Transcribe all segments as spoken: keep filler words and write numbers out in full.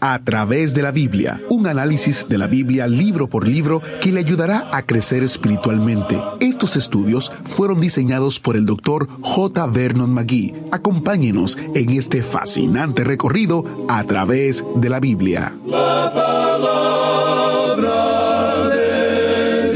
A través de la Biblia, un análisis de la Biblia libro por libro que le ayudará a crecer espiritualmente. Estos estudios fueron diseñados por el doctor J. Vernon McGee. Acompáñenos en este fascinante recorrido a través de la Biblia. La palabra de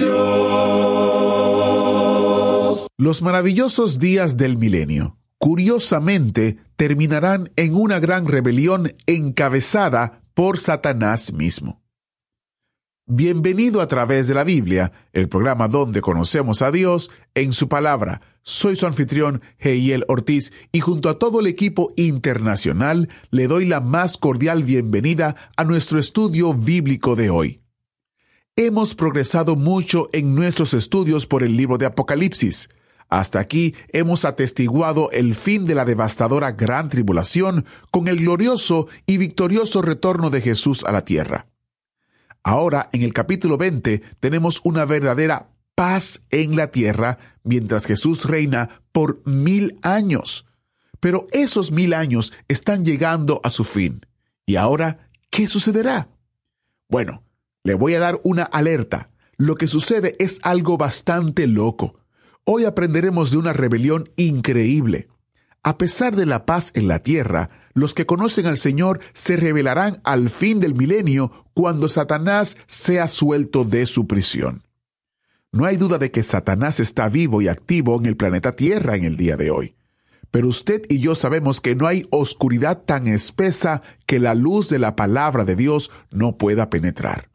Dios. Los maravillosos días del milenio, curiosamente, terminarán en una gran rebelión encabezada por Satanás mismo. Bienvenido a través de la Biblia, el programa donde conocemos a Dios en su palabra. Soy su anfitrión, Heiel Ortiz, y junto a todo el equipo internacional le doy la más cordial bienvenida a nuestro estudio bíblico de hoy. Hemos progresado mucho en nuestros estudios por el libro de Apocalipsis. Hasta aquí hemos atestiguado el fin de la devastadora gran tribulación con el glorioso y victorioso retorno de Jesús a la tierra. Ahora, en el capítulo veinte, tenemos una verdadera paz en la tierra mientras Jesús reina por mil años. Pero esos mil años están llegando a su fin. ¿Y ahora qué sucederá? Bueno, le voy a dar una alerta. Lo que sucede es algo bastante loco. Hoy aprenderemos de una rebelión increíble. A pesar de la paz en la tierra, los que conocen al Señor se rebelarán al fin del milenio cuando Satanás sea suelto de su prisión. No hay duda de que Satanás está vivo y activo en el planeta Tierra en el día de hoy. Pero usted y yo sabemos que no hay oscuridad tan espesa que la luz de la palabra de Dios no pueda penetrar.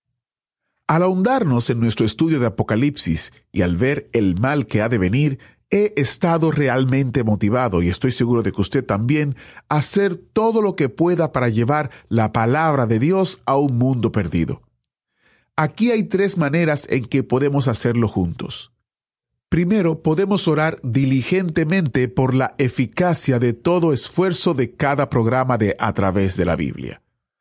Al ahondarnos en nuestro estudio de Apocalipsis y al ver el mal que ha de venir, he estado realmente motivado, y estoy seguro de que usted también, a hacer todo lo que pueda para llevar la palabra de Dios a un mundo perdido. Aquí hay tres maneras en que podemos hacerlo juntos. Primero, podemos orar diligentemente por la eficacia de todo esfuerzo de cada programa de A Través de la Biblia.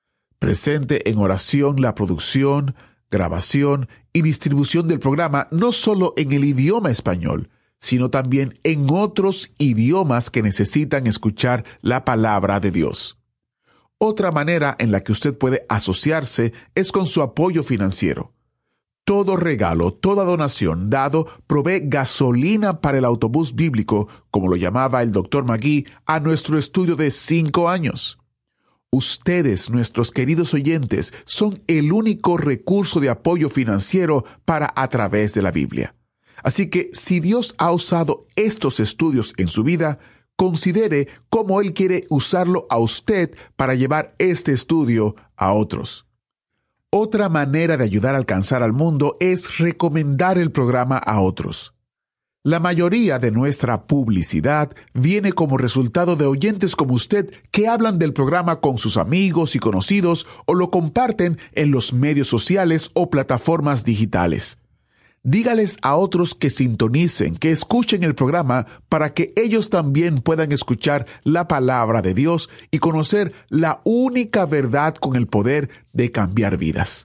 Presente en oración la producción, grabación y distribución del programa no solo en el idioma español, sino también en otros idiomas que necesitan escuchar la palabra de Dios. Otra manera en la que usted puede asociarse es con su apoyo financiero. Todo regalo, toda donación dado provee gasolina para el autobús bíblico, como lo llamaba el doctor McGee, a nuestro estudio de cinco años. Ustedes, nuestros queridos oyentes, son el único recurso de apoyo financiero para A Través de la Biblia. Así que, si Dios ha usado estos estudios en su vida, considere cómo Él quiere usarlo a usted para llevar este estudio a otros. Otra manera de ayudar a alcanzar al mundo es recomendar el programa a otros. La mayoría de nuestra publicidad viene como resultado de oyentes como usted que hablan del programa con sus amigos y conocidos o lo comparten en los medios sociales o plataformas digitales. Dígales a otros que sintonicen, que escuchen el programa para que ellos también puedan escuchar la palabra de Dios y conocer la única verdad con el poder de cambiar vidas.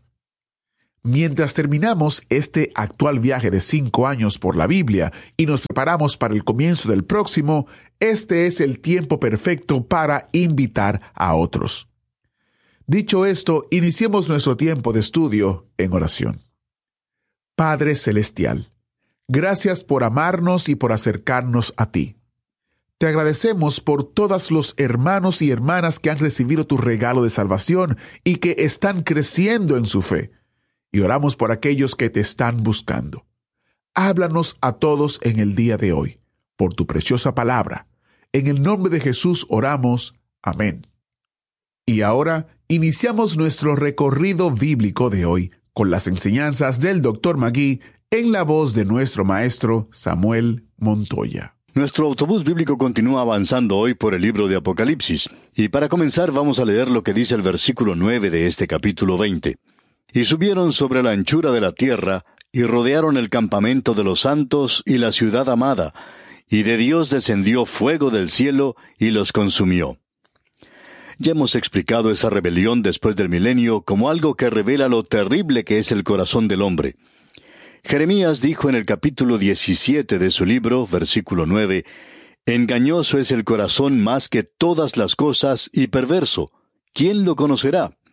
Mientras terminamos este actual viaje de cinco años por la Biblia y nos preparamos para el comienzo del próximo, este es el tiempo perfecto para invitar a otros. Dicho esto, iniciemos nuestro tiempo de estudio en oración. Padre Celestial, gracias por amarnos y por acercarnos a ti. Te agradecemos por todos los hermanos y hermanas que han recibido tu regalo de salvación y que están creciendo en su fe. Y oramos por aquellos que te están buscando. Háblanos a todos en el día de hoy, por tu preciosa palabra. En el nombre de Jesús oramos. Amén. Y ahora iniciamos nuestro recorrido bíblico de hoy con las enseñanzas del doctor McGee en la voz de nuestro maestro Samuel Montoya. Nuestro autobús bíblico continúa avanzando hoy por el libro de Apocalipsis. Y para comenzar vamos a leer lo que dice el versículo nueve de este capítulo veinte. Y subieron sobre la anchura de la tierra, y rodearon el campamento de los santos y la ciudad amada, y de Dios descendió fuego del cielo, y los consumió. Ya hemos explicado esa rebelión después del milenio como algo que revela lo terrible que es el corazón del hombre. Jeremías dijo en el capítulo diecisiete de su libro, versículo nueve, «Engañoso es el corazón más que todas las cosas y perverso. ¿Quién lo conocerá?»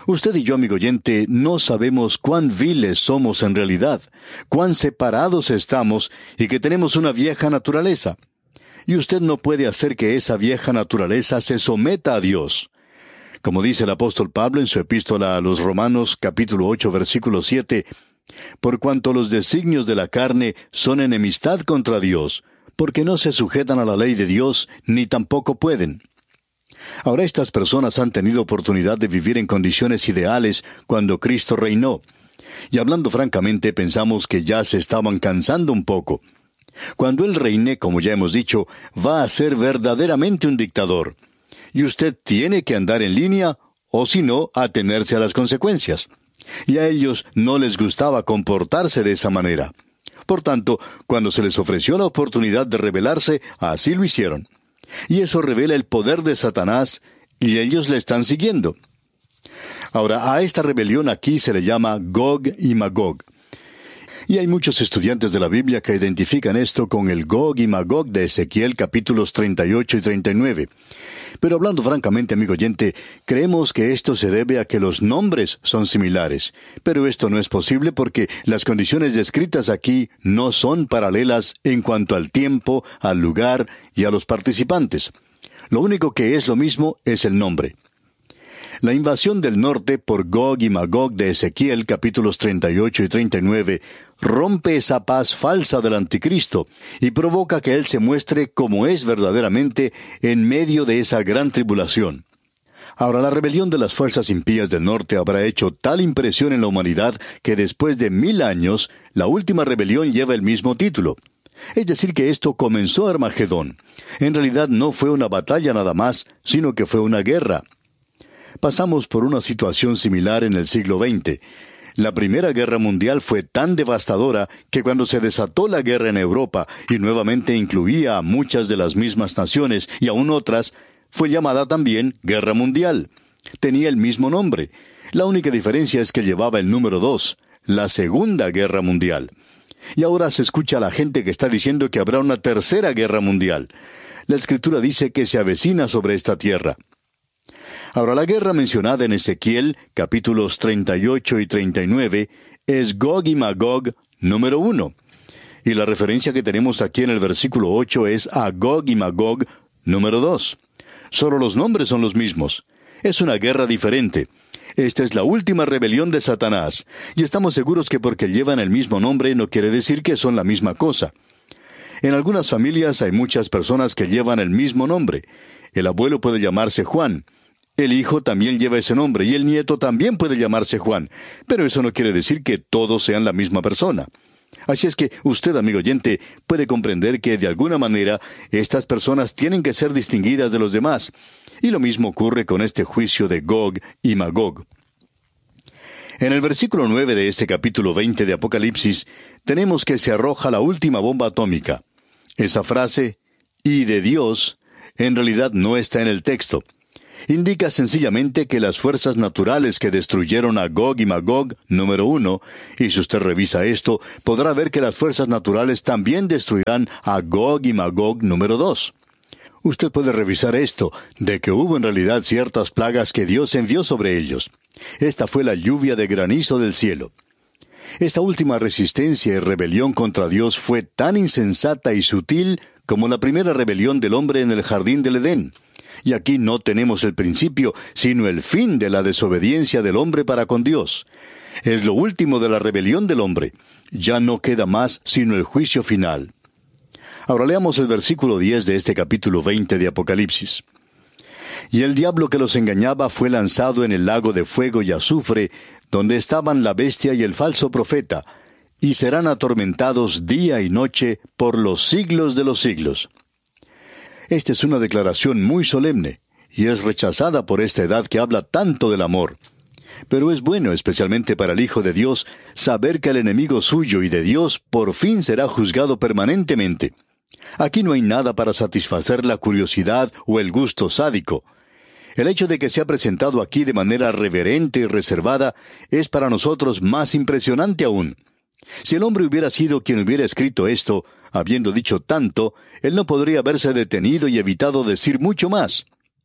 Usted y yo, amigo oyente, no sabemos cuán viles somos en realidad, cuán separados estamos y que tenemos una vieja naturaleza. Y usted no puede hacer que esa vieja naturaleza se someta a Dios. Como dice el apóstol Pablo en su epístola a los Romanos, capítulo ocho, versículo siete, por cuanto los designios de la carne son enemistad contra Dios, porque no se sujetan a la ley de Dios, ni tampoco pueden. Ahora estas personas han tenido oportunidad de vivir en condiciones ideales cuando Cristo reinó. Y hablando francamente, pensamos que ya se estaban cansando un poco. Cuando Él reine, como ya hemos dicho, va a ser verdaderamente un dictador. Y usted tiene que andar en línea, o si no, atenerse a las consecuencias. Y a ellos no les gustaba comportarse de esa manera. Por tanto, cuando se les ofreció la oportunidad de rebelarse, así lo hicieron. Y eso revela el poder de Satanás, y ellos le están siguiendo. Ahora, a esta rebelión aquí se le llama Gog y Magog. Y hay muchos estudiantes de la Biblia que identifican esto con el Gog y Magog de Ezequiel capítulos treinta y ocho y treinta y nueve. Pero hablando francamente, amigo oyente, creemos que esto se debe a que los nombres son similares. Pero esto no es posible porque las condiciones descritas aquí no son paralelas en cuanto al tiempo, al lugar y a los participantes. Lo único que es lo mismo es el nombre. La invasión del norte por Gog y Magog de Ezequiel capítulos treinta y ocho y treinta y nueve rompe esa paz falsa del anticristo y provoca que él se muestre como es verdaderamente en medio de esa gran tribulación. Ahora, la rebelión de las fuerzas impías del norte habrá hecho tal impresión en la humanidad que después de mil años, la última rebelión lleva el mismo título. Es decir, que esto comenzó Armagedón. En realidad no fue una batalla nada más, sino que fue una guerra. Pasamos por una situación similar en el siglo veinte. La Primera Guerra Mundial fue tan devastadora que cuando se desató la guerra en Europa, y nuevamente incluía a muchas de las mismas naciones y aún otras, fue llamada también Guerra Mundial. Tenía el mismo nombre. La única diferencia es que llevaba el número dos, la Segunda Guerra Mundial. Y ahora se escucha a la gente que está diciendo que habrá una Tercera Guerra Mundial. La Escritura dice que se avecina sobre esta tierra. Ahora, la guerra mencionada en Ezequiel, capítulos treinta y ocho y treinta y nueve, es Gog y Magog número uno. Y la referencia que tenemos aquí en el versículo ocho es a Gog y Magog número dos. Solo los nombres son los mismos. Es una guerra diferente. Esta es la última rebelión de Satanás. Y estamos seguros que porque llevan el mismo nombre no quiere decir que son la misma cosa. En algunas familias hay muchas personas que llevan el mismo nombre. El abuelo puede llamarse Juan. El hijo también lleva ese nombre y el nieto también puede llamarse Juan, pero eso no quiere decir que todos sean la misma persona. Así es que usted, amigo oyente, puede comprender que de alguna manera estas personas tienen que ser distinguidas de los demás. Y lo mismo ocurre con este juicio de Gog y Magog. En el versículo nueve de este capítulo veinte de Apocalipsis, tenemos que se arroja la última bomba atómica. Esa frase, y de Dios, en realidad no está en el texto. Indica sencillamente que las fuerzas naturales que destruyeron a Gog y Magog, número uno, y si usted revisa esto, podrá ver que las fuerzas naturales también destruirán a Gog y Magog, número dos. Usted puede revisar esto, de que hubo en realidad ciertas plagas que Dios envió sobre ellos. Esta fue la lluvia de granizo del cielo. Esta última resistencia y rebelión contra Dios fue tan insensata y sutil como la primera rebelión del hombre en el jardín del Edén. Y aquí no tenemos el principio, sino el fin de la desobediencia del hombre para con Dios. Es lo último de la rebelión del hombre. Ya no queda más sino el juicio final. Ahora leamos el versículo diez de este capítulo veinte de Apocalipsis. Y el diablo que los engañaba fue lanzado en el lago de fuego y azufre, donde estaban la bestia y el falso profeta, y serán atormentados día y noche por los siglos de los siglos. Esta es una declaración muy solemne, y es rechazada por esta edad que habla tanto del amor. Pero es bueno, especialmente para el Hijo de Dios, saber que el enemigo suyo y de Dios por fin será juzgado permanentemente. Aquí no hay nada para satisfacer la curiosidad o el gusto sádico. El hecho de que sea presentado aquí de manera reverente y reservada es para nosotros más impresionante aún. Si el hombre hubiera sido quien hubiera escrito esto, habiendo dicho tanto, él no podría haberse detenido y evitado decir mucho más.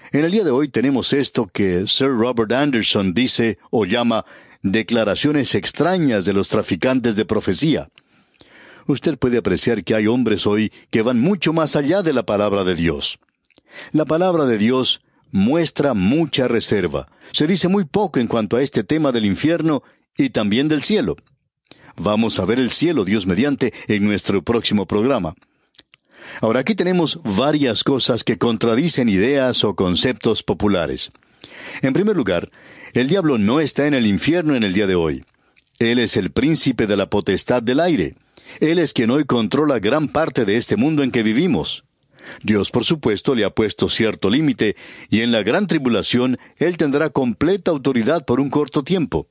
En el día de hoy tenemos esto que Sir Robert Anderson dice o llama declaraciones extrañas de los traficantes de profecía. Usted puede apreciar que hay hombres hoy que van mucho más allá de la palabra de Dios. La palabra de Dios muestra mucha reserva. Se dice muy poco en cuanto a este tema del infierno y también del cielo. Vamos a ver el cielo, Dios mediante, en nuestro próximo programa. Ahora, aquí tenemos varias cosas que contradicen ideas o conceptos populares. En primer lugar, el diablo no está en el infierno en el día de hoy. Él es el príncipe de la potestad del aire. Él es quien hoy controla gran parte de este mundo en que vivimos. Dios, por supuesto, le ha puesto cierto límite, y en la gran tribulación, Él tendrá completa autoridad por un corto tiempo.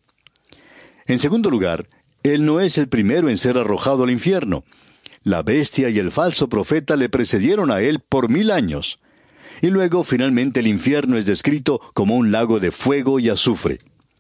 En segundo lugar, Él no es el primero en ser arrojado al infierno. La bestia y el falso profeta le precedieron a Él por mil años. Y luego, finalmente, el infierno es descrito como un lago de fuego y azufre.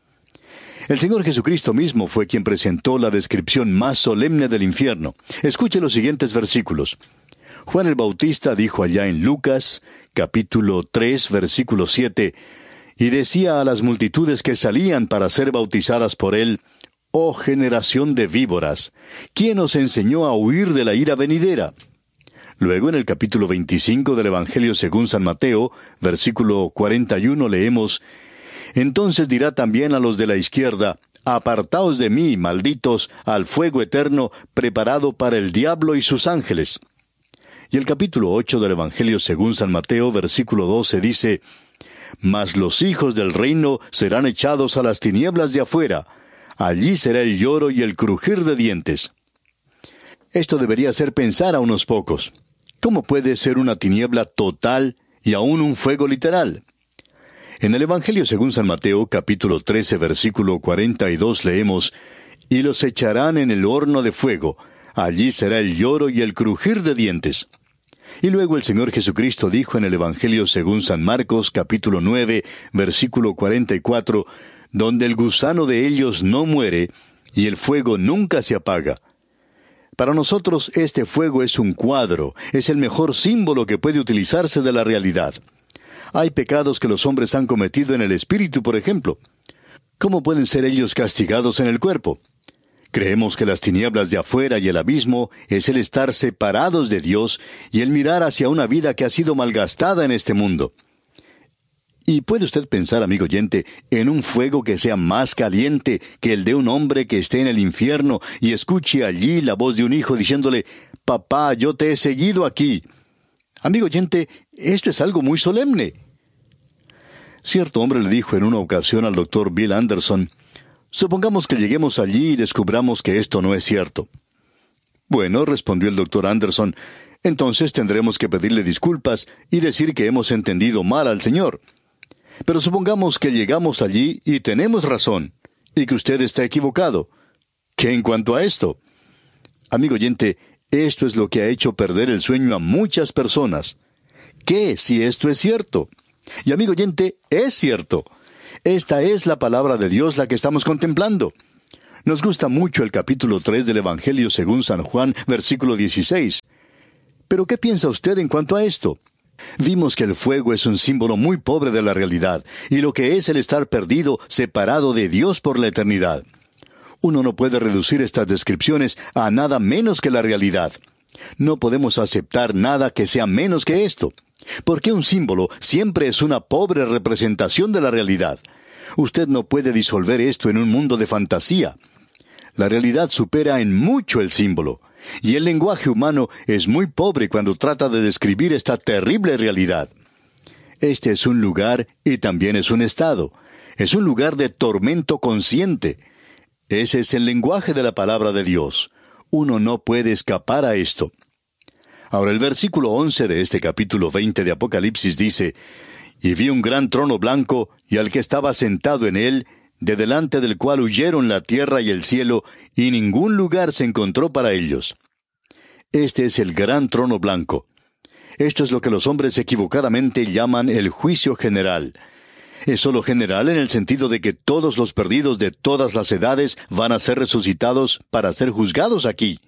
El Señor Jesucristo mismo fue quien presentó la descripción más solemne del infierno. Escuche los siguientes versículos. Juan el Bautista dijo allá en Lucas, capítulo tres, versículo siete, y decía a las multitudes que salían para ser bautizadas por él, «Oh generación de víboras, ¿quién os enseñó a huir de la ira venidera?» Luego en el capítulo veinticinco del Evangelio según San Mateo, versículo cuarenta y uno, leemos, «Entonces dirá también a los de la izquierda, Apartaos de mí, malditos, al fuego eterno, preparado para el diablo y sus ángeles». Y el capítulo ocho del Evangelio según San Mateo, versículo doce, dice, «Mas los hijos del reino serán echados a las tinieblas de afuera. Allí será el lloro y el crujir de dientes». Esto debería hacer pensar a unos pocos. ¿Cómo puede ser una tiniebla total y aún un fuego literal? En el Evangelio según San Mateo, capítulo trece, versículo cuarenta y dos, leemos, «Y los echarán en el horno de fuego. Allí será el lloro y el crujir de dientes». Y luego el Señor Jesucristo dijo en el Evangelio según San Marcos, capítulo nueve, versículo cuarenta y cuatro, «Donde el gusano de ellos no muere, y el fuego nunca se apaga». Para nosotros este fuego es un cuadro, es el mejor símbolo que puede utilizarse de la realidad. Hay pecados que los hombres han cometido en el espíritu, por ejemplo. ¿Cómo pueden ser ellos castigados en el cuerpo? Creemos que las tinieblas de afuera y el abismo es el estar separados de Dios y el mirar hacia una vida que ha sido malgastada en este mundo. Y puede usted pensar, amigo oyente, en un fuego que sea más caliente que el de un hombre que esté en el infierno y escuche allí la voz de un hijo diciéndole, «Papá, yo te he seguido aquí». Amigo oyente, esto es algo muy solemne. Cierto hombre le dijo en una ocasión al doctor Bill Anderson, «Supongamos que lleguemos allí y descubramos que esto no es cierto». «Bueno», respondió el doctor Anderson, «entonces tendremos que pedirle disculpas y decir que hemos entendido mal al Señor. Pero supongamos que llegamos allí y tenemos razón, y que usted está equivocado. ¿Qué en cuanto a esto?» Amigo oyente, esto es lo que ha hecho perder el sueño a muchas personas. ¿Qué si esto es cierto? Y amigo oyente, es cierto. Esta es la palabra de Dios la que estamos contemplando. Nos gusta mucho el capítulo tres del Evangelio según San Juan, versículo dieciséis. ¿Pero qué piensa usted en cuanto a esto? Vimos que el fuego es un símbolo muy pobre de la realidad, y lo que es el estar perdido, separado de Dios por la eternidad. Uno no puede reducir estas descripciones a nada menos que la realidad. No podemos aceptar nada que sea menos que esto, porque un símbolo siempre es una pobre representación de la realidad. Usted no puede disolver esto en un mundo de fantasía. La realidad supera en mucho el símbolo, y el lenguaje humano es muy pobre cuando trata de describir esta terrible realidad. Este es un lugar y también es un estado. Es un lugar de tormento consciente. Ese es el lenguaje de la palabra de Dios. Uno no puede escapar a esto. Ahora el versículo once de este capítulo veinte de Apocalipsis dice, «Y vi un gran trono blanco, y al que estaba sentado en él, de delante del cual huyeron la tierra y el cielo, y ningún lugar se encontró para ellos». Este es el gran trono blanco. Esto es lo que los hombres equivocadamente llaman el juicio general. Es solo general en el sentido de que todos los perdidos de todas las edades van a ser resucitados para ser juzgados aquí.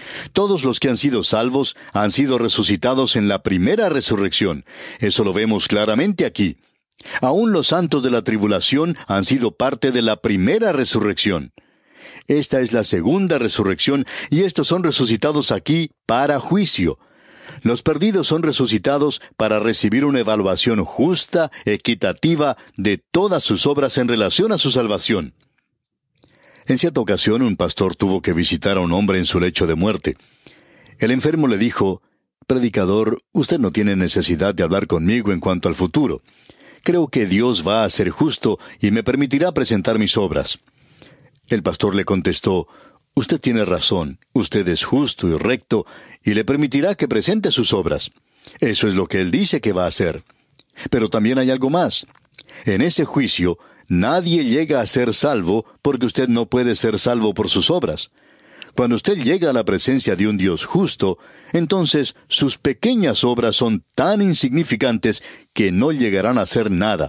Todos los que han sido salvos han sido resucitados en la primera resurrección. Eso lo vemos claramente aquí. Aún los santos de la tribulación han sido parte de la primera resurrección. Esta es la segunda resurrección, y estos son resucitados aquí para juicio. Los perdidos son resucitados para recibir una evaluación justa, equitativa, de todas sus obras en relación a su salvación. En cierta ocasión, un pastor tuvo que visitar a un hombre en su lecho de muerte. El enfermo le dijo: «Predicador, usted no tiene necesidad de hablar conmigo en cuanto al futuro. Creo que Dios va a ser justo y me permitirá presentar mis obras». El pastor le contestó: «Usted tiene razón, usted es justo y recto, y le permitirá que presente sus obras. Eso es lo que Él dice que va a hacer. Pero también hay algo más. En ese juicio, nadie llega a ser salvo porque usted no puede ser salvo por sus obras. Cuando usted llega a la presencia de un Dios justo, entonces sus pequeñas obras son tan insignificantes que no llegarán a hacer nada».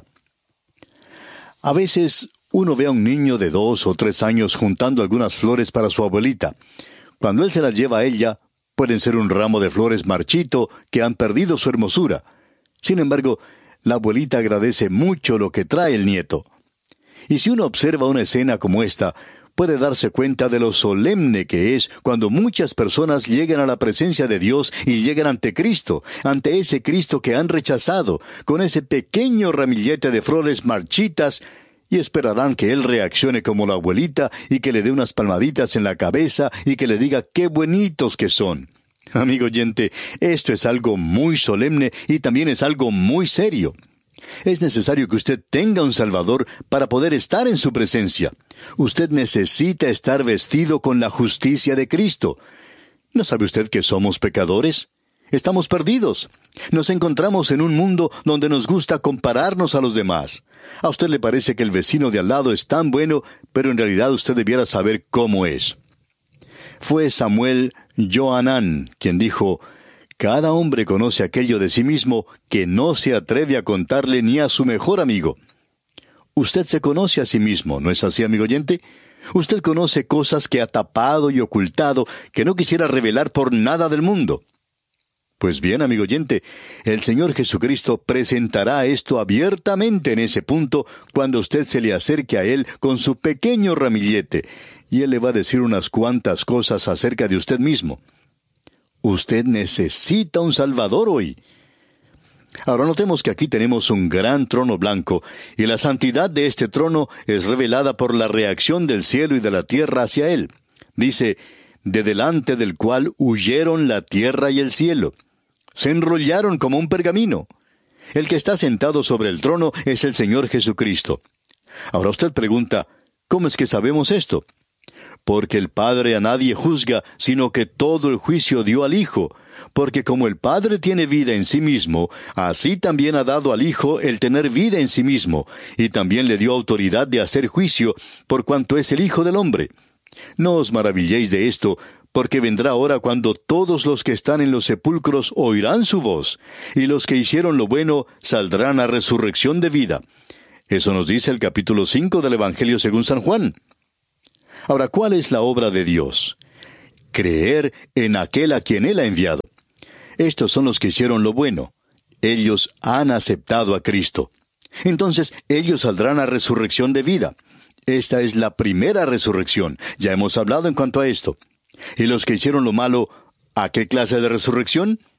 A veces uno ve a un niño de dos o tres años juntando algunas flores para su abuelita. Cuando él se las lleva a ella, pueden ser un ramo de flores marchito que han perdido su hermosura. Sin embargo, la abuelita agradece mucho lo que trae el nieto. Y si uno observa una escena como esta, puede darse cuenta de lo solemne que es cuando muchas personas llegan a la presencia de Dios y llegan ante Cristo, ante ese Cristo que han rechazado, con ese pequeño ramillete de flores marchitas, y esperarán que Él reaccione como la abuelita y que le dé unas palmaditas en la cabeza y que le diga qué bonitos que son. Amigo oyente, esto es algo muy solemne y también es algo muy serio. Es necesario que usted tenga un Salvador para poder estar en su presencia. Usted necesita estar vestido con la justicia de Cristo. ¿No sabe usted que somos pecadores? Estamos perdidos. Nos encontramos en un mundo donde nos gusta compararnos a los demás. A usted le parece que el vecino de al lado es tan bueno, pero en realidad usted debiera saber cómo es. Fue Samuel Johanán quien dijo: «Cada hombre conoce aquello de sí mismo que no se atreve a contarle ni a su mejor amigo». Usted se conoce a sí mismo, ¿no es así, amigo oyente? Usted conoce cosas que ha tapado y ocultado, que no quisiera revelar por nada del mundo. Pues bien, amigo oyente, el Señor Jesucristo presentará esto abiertamente en ese punto cuando usted se le acerque a Él con su pequeño ramillete, y Él le va a decir unas cuantas cosas acerca de usted mismo. Usted necesita un Salvador hoy. Ahora notemos que aquí tenemos un gran trono blanco, y la santidad de este trono es revelada por la reacción del cielo y de la tierra hacia Él. Dice: «de delante del cual huyeron la tierra y el cielo». Se enrollaron como un pergamino. El que está sentado sobre el trono es el Señor Jesucristo. Ahora usted pregunta: ¿cómo es que sabemos esto? Porque el Padre a nadie juzga, sino que todo el juicio dio al Hijo. Porque como el Padre tiene vida en sí mismo, así también ha dado al Hijo el tener vida en sí mismo, y también le dio autoridad de hacer juicio, por cuanto es el Hijo del hombre. No os maravilléis de esto, porque vendrá hora cuando todos los que están en los sepulcros oirán su voz, y los que hicieron lo bueno saldrán a resurrección de vida. Eso nos dice el capítulo cinco del Evangelio según San Juan. Ahora, ¿cuál es la obra de Dios? Creer en aquel a quien Él ha enviado. Estos son los que hicieron lo bueno. Ellos han aceptado a Cristo. Entonces, ellos saldrán a resurrección de vida. Esta es la primera resurrección. Ya hemos hablado en cuanto a esto. ¿Y los que hicieron lo malo, a qué clase de resurrección?